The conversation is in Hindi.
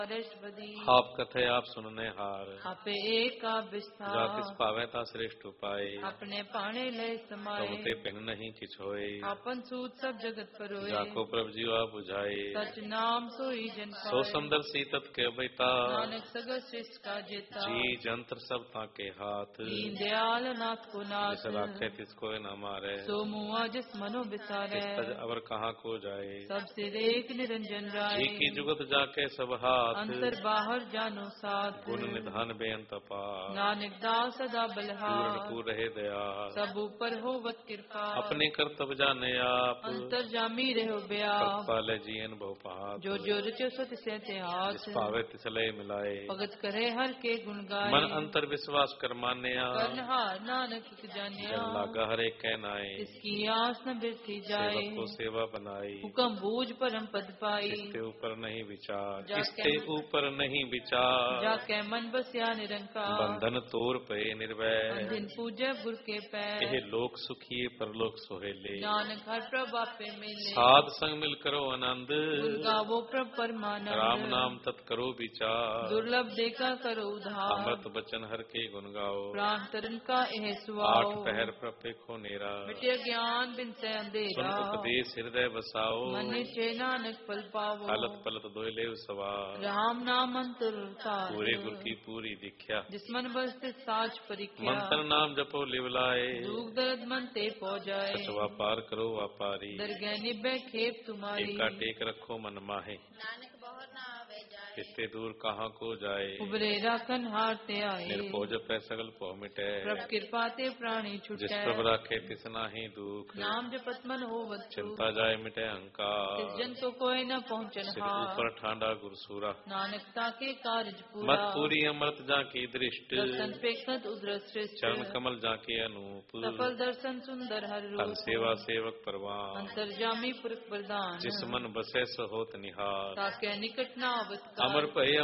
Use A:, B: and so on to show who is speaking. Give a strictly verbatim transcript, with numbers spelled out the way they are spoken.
A: आप कथे आप सुनने हार,
B: आपे एक
A: जा
B: विस्तार,
A: किस पावे ता श्रेष्ठ उपाय,
B: अपने पाणे ले समाये,
A: तमते पिन नहीं किछ होए,
B: आपन सूत सब जगत परोए,
A: जाको प्रभ जीवा बुझाए,
B: सच नाम सोई जन
A: सो
B: पाए,
A: सुंदर सीतत के बैता,
B: नानक सगर श्रेष्ठ का जेता,
A: जी जंत्र सब ताके हाथ,
B: दीन दयाल नाथ को नाथ,
A: जिस राखे तिसको न मारे,
B: सो मुआ जिस मनो बिसारे,
A: तिस तज अवर कहाँ को जाए,
B: सबसे एक निरंजन राय,
A: जी की जुगत जाके सब हाथ,
B: अंतर बाहर जानो साथ,
A: गुण निधान बेअंत अपार,
B: नानक दास सदा
A: पूर्ण
B: बलहार,
A: पूर रहे दया,
B: सब ऊपर होवत कृपा,
A: अपने कर्तव्य जाने आप,
B: अंतर जामी रहो ब्याह,
A: पाले जीवन बहुपात,
B: जो जो रचो सो तिसे ते हाथ,
A: जिस पावे तिसले मिलाए,
B: भगत करे हर के गुण गाए,
A: मन अंतर विश्वास कर मान्या,
B: करनहार नानक जानिया,
A: जन लागा हरे कहनाए,
B: इसकी आस न बिरथी जाए,
A: सेवक को सेवा बनाई,
B: हुक्म बूझ परम पद पाई,
A: इसके ऊपर नहीं विचार,
B: जाके
A: इसके ऊपर नहीं विचार,
B: जाके मन बसिया निरंकार,
A: बंधन तोर पे निर्भय,
B: अंधिन पूजे गुर के पैर,
A: यह लोक सुखिए परलोक सोहेले,
B: नानक हर प्रभ आपे मिले,
A: साध संग मिल करो आनंद,
B: गुण गावो प्रभ परमानंद,
A: राम नाम तत् करो विचार,
B: दुर्लभ देखा करो उधार,
A: अमृत बचन हर के गुण गाओ,
B: प्राण तरन का यह
A: आठ
B: सुआओ,
A: पहर प्रपे खो नेरा,
B: मिटे ज्ञान बिन से
A: सुन
B: अंधेरा,
A: उपदेश हृदय बसाओ,
B: मन निश्चय नानक पल पावो,
A: हलत पलत दोयले सवार,
B: राम नाम अंतर उतार,
A: पूरे गुर की पूरी दीख्या,
B: जिस मन बसते साच परीख्या,
A: मंत्र नाम जपो लिवलाए,
B: दुख दर्द मन ते पौ जाए,
A: कछवा पार करो व्यापारी,
B: दरगह निभे खेप तुम्हारी,
A: एका टेक रखो मन माहे,
B: नानक बहुत ना आवे जाए,
A: कितने दूर कहाँ को जाए,
B: उबरे राखन हारते आए,
A: निर्पोज पै सगल पौ मिटे,
B: प्रभ कृपा ते प्राणी
A: जिस
B: छुटे,
A: प्रभ राखे तिसना ही दुख,
B: नाम जपत मन होवत
A: चिंता जाए मिटे
B: इस
A: अहंकार,
B: जन को कोई न पहुँचन
A: सिर
B: हार,
A: ऊपर ठांडा गुरसूरा,
B: नानकता के कार्य
A: मत
B: पूरा,
A: पूरी अमृत जाकी दृष्ट,
B: दर्शन पेखत उद्र श्रेष्ठ,
A: चरण कमल जाके अनूप,
B: सफल दर्शन सुंदर हर
A: हर
B: रूप,
A: सेवा सेवक परवान,
B: अंतर्जामी पुरख प्रदान,
A: जिस मन बसे सो होत निहार,
B: ताके निकट ना आवत काल,
A: अमर भय